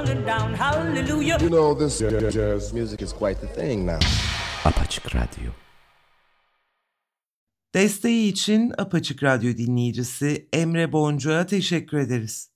falling down. Hallelujah. You know, this jazz music is quite the thing now. Apaçık Radyo. Desteği için Apaçık Radyo dinleyicisi Emre Boncuğa teşekkür ederiz.